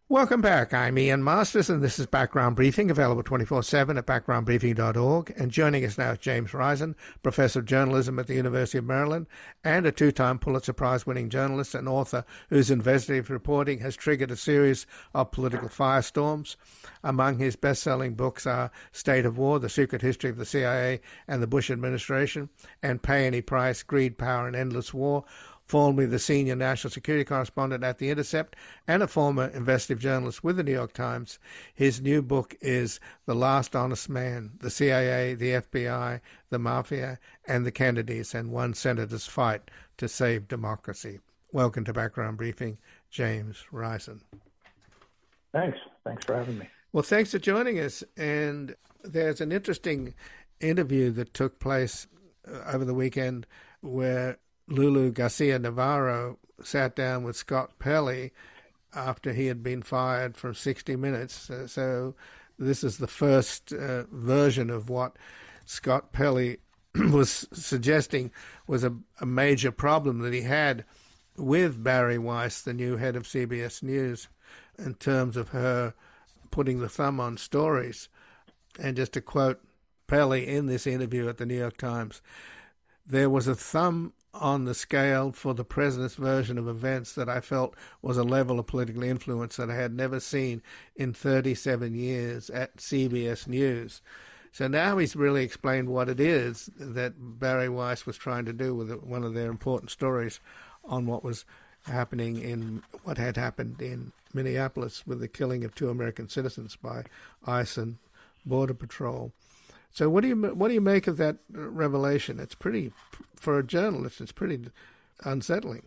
Welcome back. I'm Ian Masters, and this is Background Briefing, available 24/7 at backgroundbriefing.org. And joining us now is James Risen, Professor of Journalism at the University of Maryland and a two-time Pulitzer Prize-winning journalist and author whose investigative reporting has triggered a series of political firestorms. Among his best-selling books are State of War, The Secret History of the CIA and the Bush Administration, and Pay Any Price, Greed, Power, and Endless War. Formerly the senior national security correspondent at The Intercept and a former investigative journalist with The New York Times. His new book is The Last Honest Man, the CIA, the FBI, the Mafia, and the Kennedys, and one senator's fight to save democracy. Welcome to Background Briefing, James Risen. Thanks. Thanks for having me. Well, thanks for joining us. And there's an interesting interview that took place over the weekend where Lulu Garcia-Navarro sat down with Scott Pelley after he had been fired from 60 Minutes. So this is the first version of what Scott Pelley was suggesting was a major problem that he had with Bari Weiss, the new head of CBS News, in terms of her putting the thumb on stories. And just to quote Pelley in this interview at the New York Times, "There was a thumb on the scale for the president's version of events that I felt was a level of political influence that I had never seen in 37 years at CBS News." So now he's really explained what it is that Bari Weiss was trying to do with one of their important stories on what was happening what had happened in Minneapolis with the killing of 2 American citizens by ICE and Border Patrol. So what do you make of that revelation? It's pretty, for a journalist, it's pretty unsettling.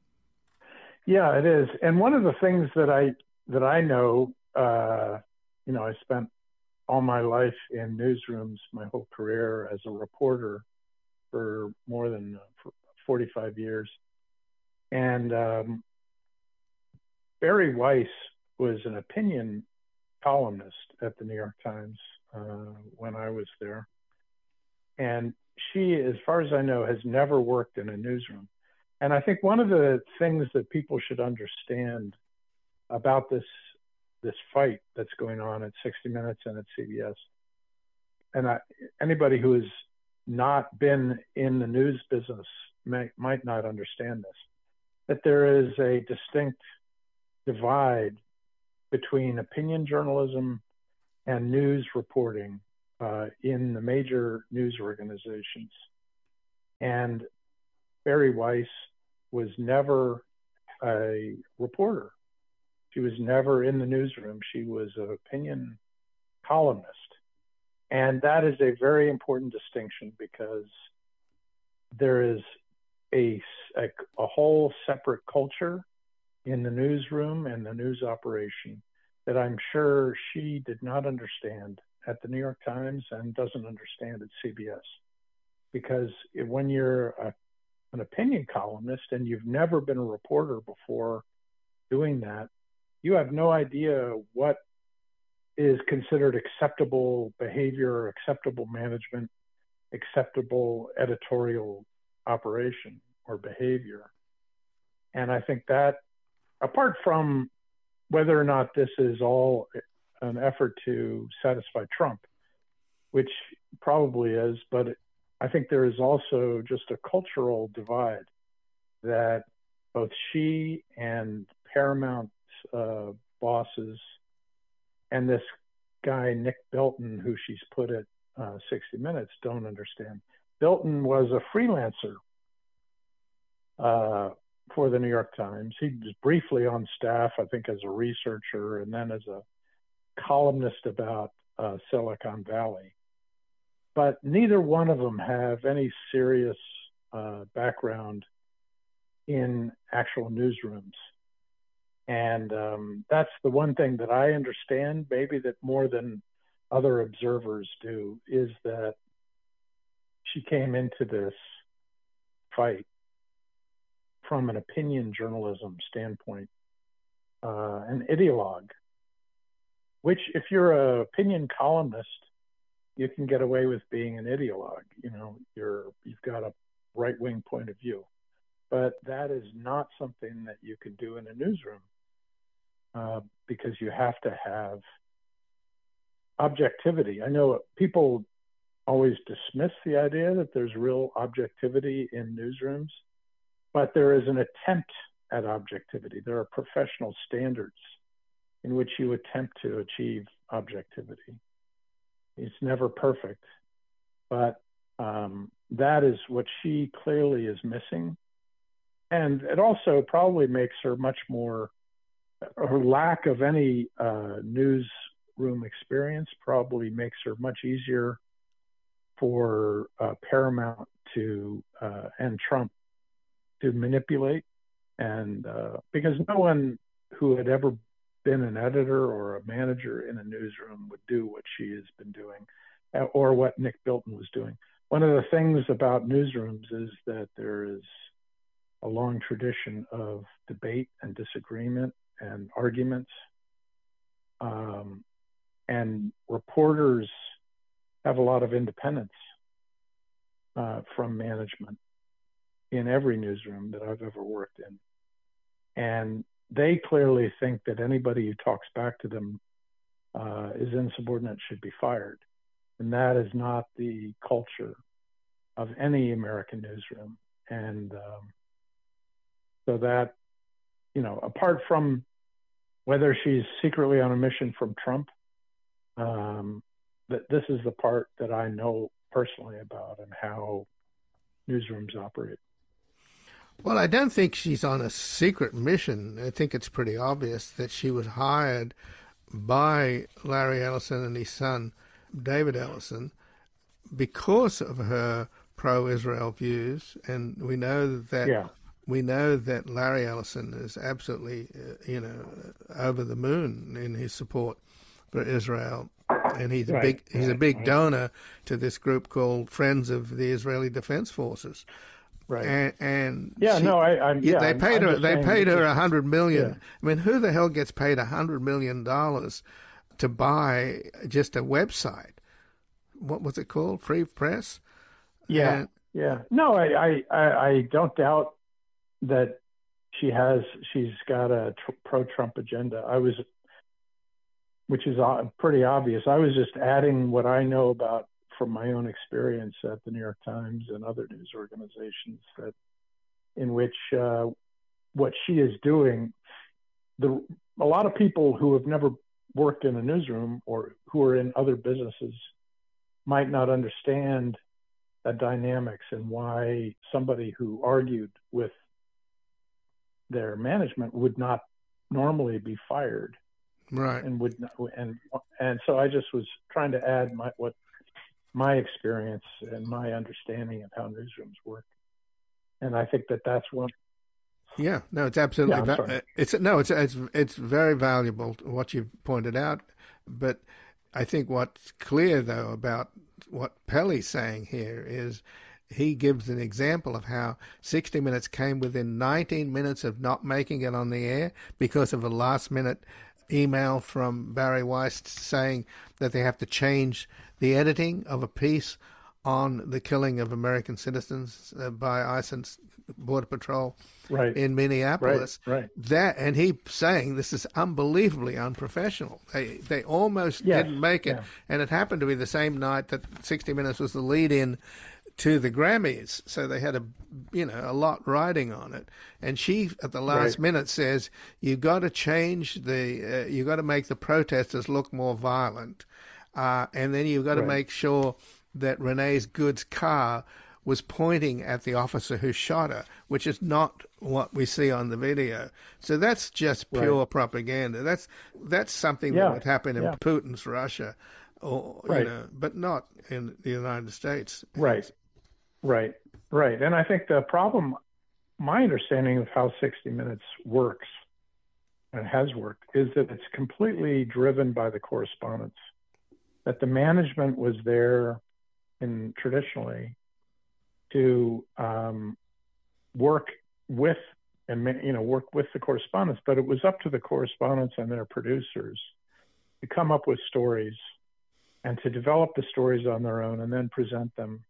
Yeah, it is. And one of the things that I know, I spent all my life in newsrooms, my whole career as a reporter for more than 45 years. And Bari Weiss was an opinion columnist at the New York Times when I was there. And she, as far as I know, has never worked in a newsroom. And I think one of the things that people should understand about this fight that's going on at 60 Minutes and at CBS, and anybody who has not been in the news business might not understand this, that there is a distinct divide between opinion journalism and news reporting in the major news organizations. And Bari Weiss was never a reporter. She was never in the newsroom. She was an opinion columnist. And that is a very important distinction because there is a whole separate culture in the newsroom and the news operation that I'm sure she did not understand at the New York Times and doesn't understand at CBS. Because when you're an opinion columnist and you've never been a reporter before doing that, you have no idea what is considered acceptable behavior, acceptable management, acceptable editorial operation or behavior. And I think that, apart from whether or not this is all an effort to satisfy Trump, which probably is, but I think there is also just a cultural divide that both she and Paramount bosses and this guy, Nick Bilton, who she's put at 60 Minutes, don't understand. Bilton was a freelancer for the New York Times. He was briefly on staff, I think, as a researcher and then as a columnist about Silicon Valley. But neither one of them have any serious background in actual newsrooms. And that's the one thing that I understand, maybe that more than other observers do, is that she came into this fight from an opinion journalism standpoint, an ideologue, which if you're an opinion columnist, you can get away with being an ideologue. You know, you've got a right-wing point of view, but that is not something that you can do in a newsroom. because you have to have objectivity. I know people always dismiss the idea that there's real objectivity in newsrooms, but there is an attempt at objectivity. There are professional standards in which you attempt to achieve objectivity. It's never perfect, but that is what she clearly is missing. And it also probably makes her much more, her lack of any newsroom experience probably makes her much easier for Paramount to and Trump to manipulate. And because no one who had ever been an editor or a manager in a newsroom would do what she has been doing, or what Nick Bilton was doing. One of the things about newsrooms is that there is a long tradition of debate and disagreement and arguments. And reporters have a lot of independence from management in every newsroom that I've ever worked in. And they clearly think that anybody who talks back to them is insubordinate, should be fired. And that is not the culture of any American newsroom. And so that, you know, apart from whether she's secretly on a mission from Trump, that this is the part that I know personally about and how newsrooms operate. Well, I don't think she's on a secret mission. I think it's pretty obvious that she was hired by Larry Ellison and his son, David Ellison, because of her pro-Israel views. And we know that Larry Ellison is absolutely, over the moon in his support for Israel. And he's a big donor to this group called Friends of the Israeli Defense Forces. Right. They paid her $100 million. Yeah. I mean, who the hell gets paid $100 million to buy just a website? What was it called? Free Press? Yeah. No, I don't doubt that she's got a pro-Trump agenda. Which is pretty obvious. I was just adding what I know about from my own experience at the New York Times and other news organizations, that in which what she is doing, a lot of people who have never worked in a newsroom or who are in other businesses might not understand the dynamics and why somebody who argued with their management would not normally be fired. Right. And so I just was trying to add my experience and my understanding of how newsrooms work. And I think that's one. Yeah, no, it's absolutely. It's very valuable what you've pointed out. But I think what's clear though about what Pelley's saying here is he gives an example of how 60 Minutes came within 19 minutes of not making it on the air because of a last-minute email from Barry Weiss saying that they have to change the editing of a piece on the killing of American citizens by ICE and Border Patrol in Minneapolis. Right. And he saying this is unbelievably unprofessional. They almost didn't make it, and it happened to be the same night that 60 Minutes was the lead-in to the Grammys, so they had a lot riding on it. And she, at the last minute, says you got to change you got to make the protesters look more violent, and then you've got to make sure that Renee's Good's car was pointing at the officer who shot her, which is not what we see on the video. So that's just pure propaganda. That's something that would happen in Putin's Russia, but not in the United States. Right. And I think the problem, my understanding of how 60 Minutes works and has worked, is that it's completely driven by the correspondence. That the management was there traditionally to work with the correspondents, but it was up to the correspondents and their producers to come up with stories and to develop the stories on their own and then present them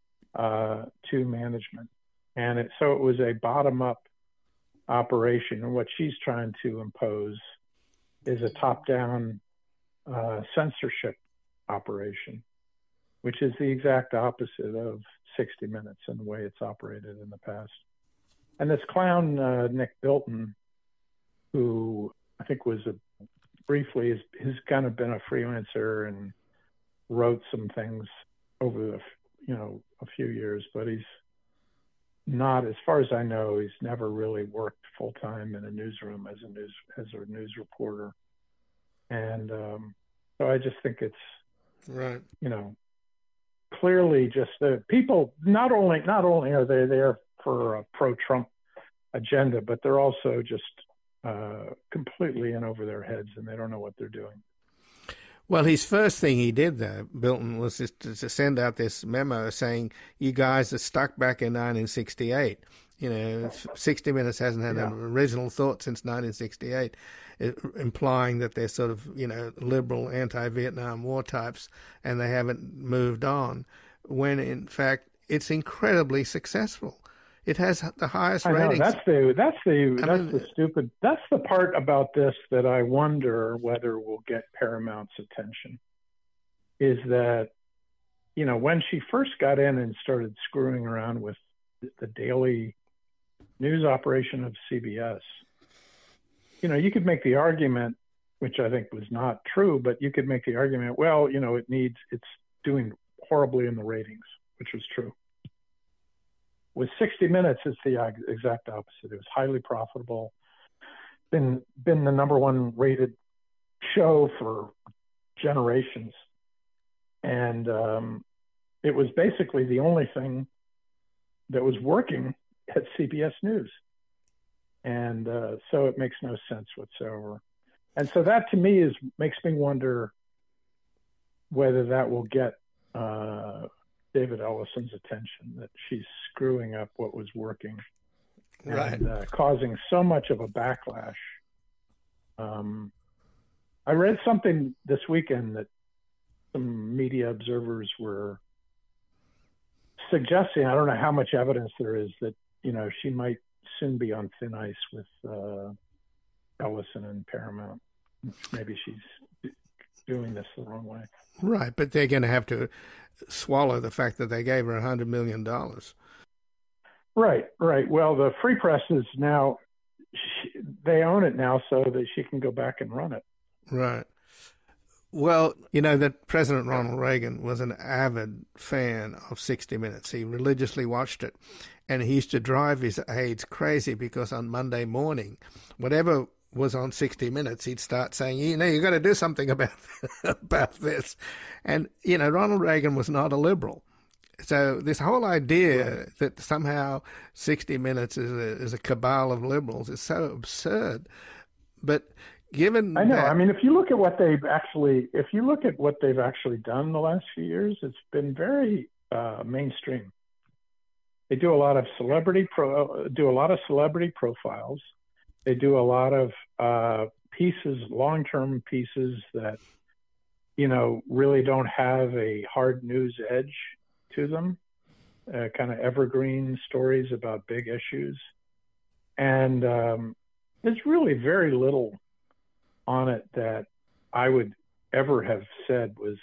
to management. And so it was a bottom-up operation. And what she's trying to impose is a top-down censorship operation, which is the exact opposite of 60 Minutes and the way it's operated in the past. And this clown, Nick Bilton, who I think was briefly has kind of been a freelancer and wrote some things over a few years, but he's not, as far as I know, he's never really worked full time in a newsroom as a news reporter. And so I just think it's right. Clearly just the people. Not only are they there for a pro-Trump agenda, but they're also just completely in over their heads, and they don't know what they're doing. Well, his first thing he did, though, Bilton, was just to send out this memo saying, you guys are stuck back in 1968. 60 Minutes hasn't had an original thought since 1968, implying that they're sort of, liberal anti-Vietnam War types, and they haven't moved on, when in fact it's incredibly successful. It has the highest ratings. That's the part about this that I wonder whether will get Paramount's attention, is that, when she first got in and started screwing around with the daily news operation of CBS, you could make the argument, which I think was not true, but you could make the argument, well, it's doing horribly in the ratings, which was true. With 60 Minutes, it's the exact opposite. It was highly profitable, been the number one rated show for generations. And it was basically the only thing that was working at CBS News. And so it makes no sense whatsoever. And so that to me makes me wonder whether that will get David Ellison's attention, that she's screwing up what was working, right, and causing so much of a backlash. I read something this weekend that some media observers were suggesting, I don't know how much evidence there is, that she might soon be on thin ice with Ellison and Paramount. Maybe she's doing this the wrong way. Right, but they're going to have to swallow the fact that they gave her $100 million. Right. Well, the Free Press is now, they own it now, so that she can go back and run it. Right. Well, that President Ronald Reagan was an avid fan of 60 Minutes. He religiously watched it, and he used to drive his aides crazy because on Monday morning, whatever was on 60 Minutes, he'd start saying, you've got to do something about this. And, Ronald Reagan was not a liberal. So this whole idea that somehow 60 Minutes is a cabal of liberals is so absurd. But given I know. that, I mean, if you look at what they've actually done the last few years, it's been very mainstream. They do a lot of celebrity profiles. They do a lot of pieces, long-term pieces that, really don't have a hard news edge to them, kind of evergreen stories about big issues. And there's really very little on it that I would ever have said was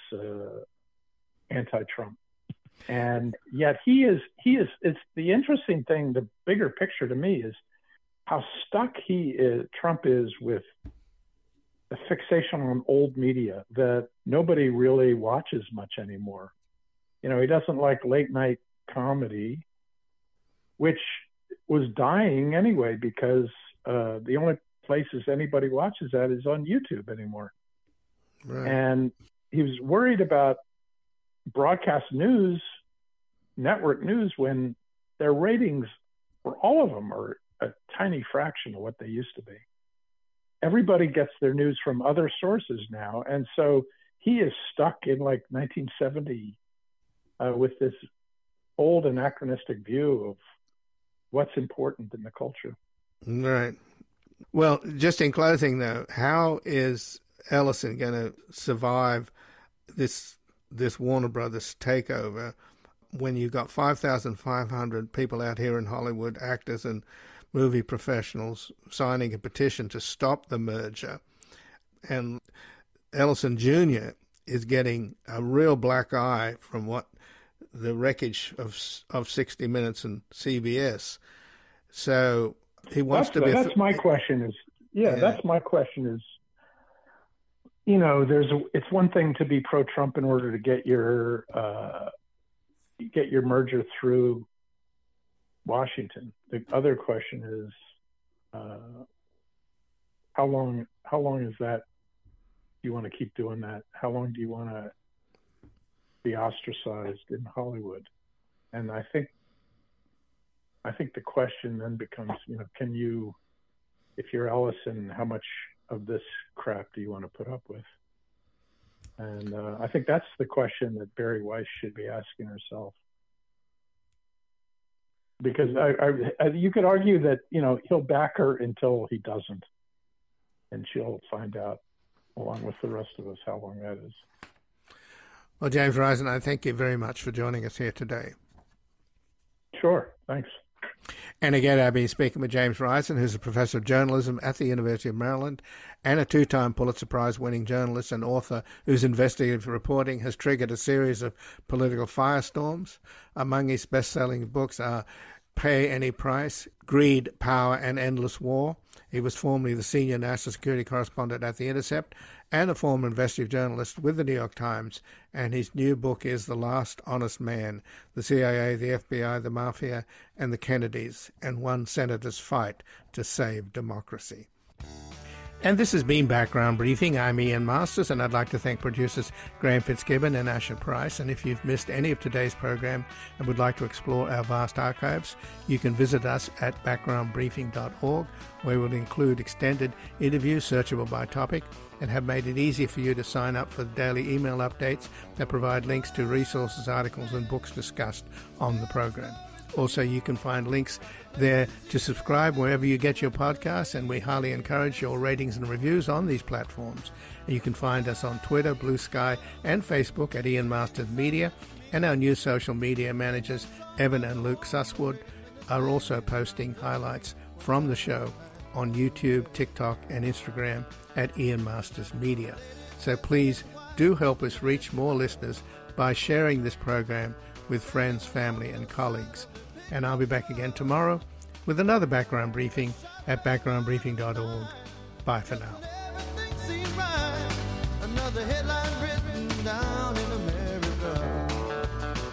anti-Trump. And yet it's the interesting thing, the bigger picture to me is how stuck Trump is with the fixation on old media that nobody really watches much anymore. He doesn't like late night comedy, which was dying anyway, because the only places anybody watches that is on YouTube anymore. Right. And he was worried about broadcast news, network news, when their ratings, for all of them, are a tiny fraction of what they used to be. Everybody gets their news from other sources now. And so he is stuck in like 1970 with this old anachronistic view of what's important in the culture. Right. Well, just in closing, though, how is Ellison going to survive this Warner Brothers takeover when you've got 5,500 people out here in Hollywood, actors and movie professionals, signing a petition to stop the merger? And Ellison Jr. is getting a real black eye from what the wreckage of 60 Minutes and CBS. So he wants to be... That's my question is, that's my question is, it's one thing to be pro-Trump in order to get your merger through Washington. The other question is, how long is that? Do you want to keep doing that? How long do you want to be ostracized in Hollywood? And I think the question then becomes, can you, if you're Ellison, how much of this crap do you want to put up with? And I think that's the question that Bari Weiss should be asking herself. Because you could argue that, he'll back her until he doesn't. And she'll find out, along with the rest of us, how long that is. Well, James Risen, I thank you very much for joining us here today. Sure, thanks. And again, I've been speaking with James Risen, who's a professor of journalism at the University of Maryland and a two-time Pulitzer Prize-winning journalist and author whose investigative reporting has triggered a series of political firestorms. Among his best-selling books are Pay Any Price, Greed, Power, and Endless War. He was formerly the senior national security correspondent at The Intercept and a former investigative journalist with the New York Times, and his new book is The Last Honest Man, the CIA, the FBI, the Mafia, and the Kennedys, and one senator's fight to save democracy. And this has been Background Briefing. I'm Ian Masters, and I'd like to thank producers Graham Fitzgibbon and Asher Price. And if you've missed any of today's program and would like to explore our vast archives, you can visit us at backgroundbriefing.org, where we'll include extended interviews searchable by topic and have made it easy for you to sign up for the daily email updates that provide links to resources, articles, and books discussed on the program. Also, you can find links there to subscribe wherever you get your podcasts, and we highly encourage your ratings and reviews on these platforms. And you can find us on Twitter, Blue Sky, and Facebook at Ian Masters Media, and our new social media managers, Evan and Luke Susswood, are also posting highlights from the show on YouTube, TikTok, and Instagram at Ian Masters Media. So please do help us reach more listeners by sharing this program with friends, family, and colleagues. And I'll be back again tomorrow with another Background Briefing at backgroundbriefing.org. Bye for now. Another headline written down in America.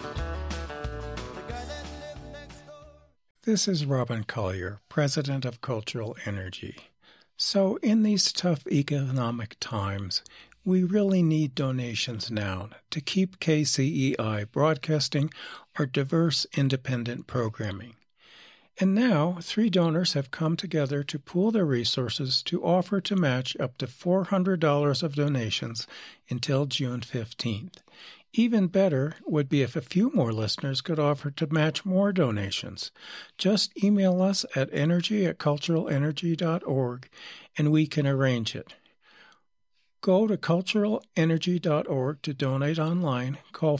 This is Robin Collier, President of Cultural Energy. So in these tough economic times, we really need donations now to keep KCEI broadcasting our diverse independent programming. And now, 3 donors have come together to pool their resources to offer to match up to $400 of donations until June 15th. Even better would be if a few more listeners could offer to match more donations. Just email us at energy@culturalenergy.org and we can arrange it. Go to culturalenergy.org to donate online. Call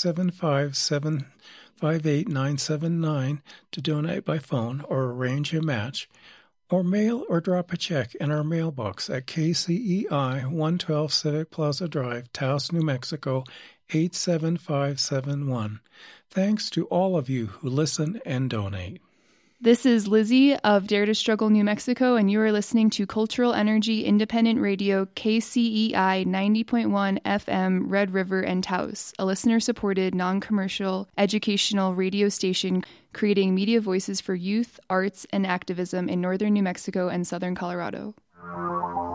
575-758-979 to donate by phone or arrange a match, or mail or drop a check in our mailbox at KCEI 112 Civic Plaza Drive, Taos, New Mexico 87571. Thanks to all of you who listen and donate. This is Lizzie of Dare to Struggle, New Mexico, and you are listening to Cultural Energy Independent Radio, KCEI 90.1 FM, Red River and Taos, a listener-supported, non-commercial, educational radio station creating media voices for youth, arts, and activism in northern New Mexico and southern Colorado.